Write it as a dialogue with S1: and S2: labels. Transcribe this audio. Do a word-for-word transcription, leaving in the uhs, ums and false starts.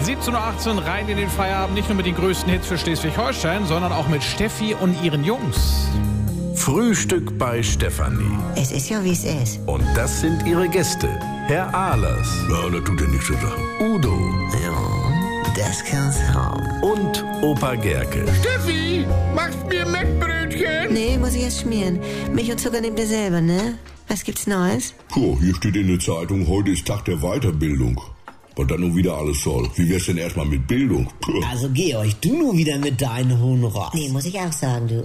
S1: siebzehn Uhr achtzehn rein in den Feierabend, nicht nur mit den größten Hits für Schleswig-Holstein, sondern auch mit Steffi und ihren Jungs.
S2: Frühstück bei Stefanie.
S3: Es ist ja, wie es ist.
S2: Und das sind ihre Gäste. Herr Ahlers.
S4: Ja, das tut ja nichts zur Sache.
S2: Udo.
S3: Ja, das kann's haben.
S2: Und Opa Gerke.
S4: Steffi, machst mir Mettbrötchen?
S3: Nee, muss ich erst schmieren. Milch und Zucker nehmt ihr selber, ne? Was gibt's Neues?
S4: Puh, hier steht in der Zeitung, heute ist Tag der Weiterbildung. Was dann nun wieder alles soll. Wie wär's denn erstmal mit Bildung? Puh.
S5: Also Georg, du nur wieder mit deinen hohen Ross.
S3: Nee, muss ich auch sagen, du.